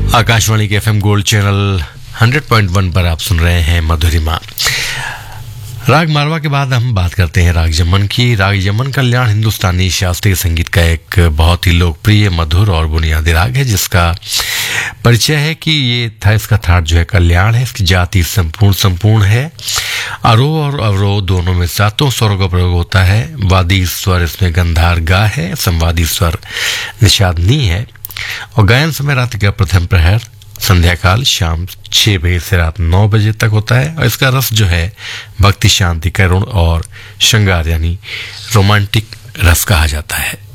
आकाशवाणी के FM gold channel 100.1 पर आप सुन रहे हैं मधुरिमा। राग मारवा के बाद हम बात करते हैं राग यमन की। राग यमन कल्याण हिंदुस्तानी शास्त्रीय संगीत का एक बहुत ही लोकप्रिय, मधुर और बुनियादी राग है, जिसका परिचय है कि इसका थाट जो है कल्याण है। इसकी जाति संपूर्ण है। आरोह और अवरोह दोनों में 7 स्वरों का प्रयोग होता है। वादी स्वर इसमें गंधार गा है, संवादी स्वर निषाद नी है। और गायन समय रात का प्रथम प्रहर, संध्या काल शाम 6 बजे से रात 9 बजे तक होता है। और इसका रस जो है भक्ति, शांति, करुण और श्रृंगार यानी रोमांटिक रस कहा जाता है।